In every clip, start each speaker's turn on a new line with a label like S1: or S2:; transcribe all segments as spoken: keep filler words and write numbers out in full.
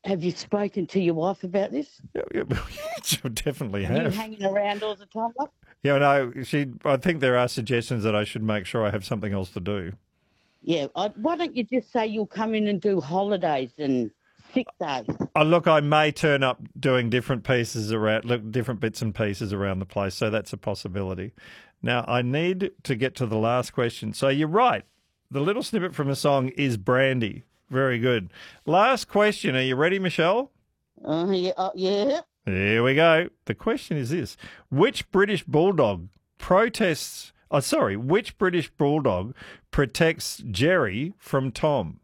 S1: Have you spoken to your wife about this?
S2: Yeah, yeah, I definitely
S1: Are you
S2: have.
S1: hanging around all the time? Like?
S2: Yeah, no, she. I think there are suggestions that I should make sure I have something else to do.
S1: Yeah. I, why don't you just say you'll come in and do holidays and sick days?
S2: Oh, look, I may turn up doing different pieces around, look, different bits and pieces around the place, so that's a possibility. Now, I need to get to the last question. So you're right. The little snippet from a song is Brandy. Very good. Last question. Are you ready, Michelle?
S1: Uh, yeah. Uh, yeah.
S2: Here we go. The question is this. Which British bulldog protests, oh, sorry, which British bulldog protects Jerry from Tom?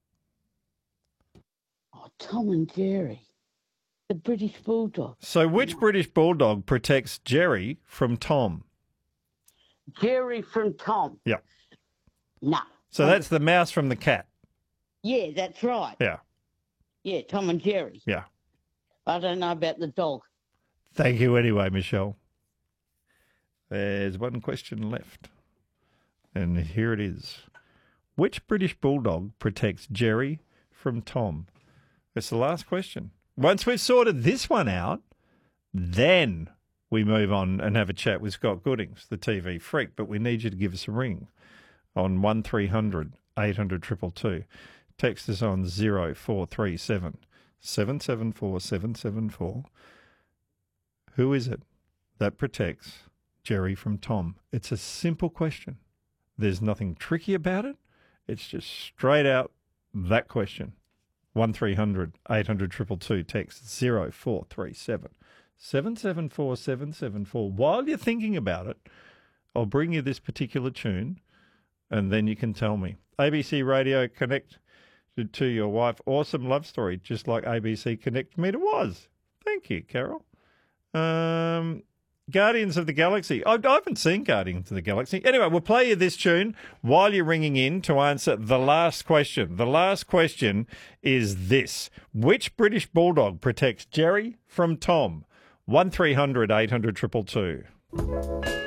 S1: Oh, Tom and Jerry, the British Bulldog.
S2: So which British bulldog protects Jerry from Tom?
S1: Jerry from Tom.
S2: Yeah.
S1: No.
S2: So that's the mouse from the cat.
S1: Yeah, that's right.
S2: Yeah.
S1: Yeah, Tom and Jerry.
S2: Yeah.
S1: I don't know about the dog.
S2: Thank you anyway, Michelle. There's one question left. And here it is. Which British bulldog protects Jerry from Tom? It's the last question. Once we've sorted this one out, then we move on and have a chat with Scott Goodings, the T V freak. But we need you to give us a ring on one three hundred eight hundred two two two. Text us on zero four three seven seven seven four seven seven four. Who is it that protects Jerry from Tom? It's a simple question. There's nothing tricky about it. It's just straight out that question. one three hundred eight hundred two two two. Text zero four three seven seven seven four seven seven four. While you're thinking about it, I'll bring you this particular tune and then you can tell me. A B C Radio Connect to your wife. Awesome love story, just like A B C Connect Me to was. Thank you, Carol. Um, Guardians of the Galaxy. I, I haven't seen Guardians of the Galaxy. Anyway, we'll play you this tune while you're ringing in to answer the last question. The last question is this. Which British bulldog protects Jerry from Tom? one three hundred eight hundred two two two.